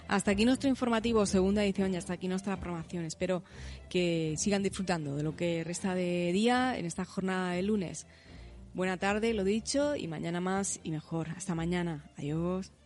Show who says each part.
Speaker 1: Hasta aquí nuestro informativo, segunda edición, y hasta aquí nuestra programación. Espero que sigan disfrutando de lo que resta de día en esta jornada de lunes. Buena tarde, lo dicho, y mañana más y mejor. Hasta mañana. Adiós.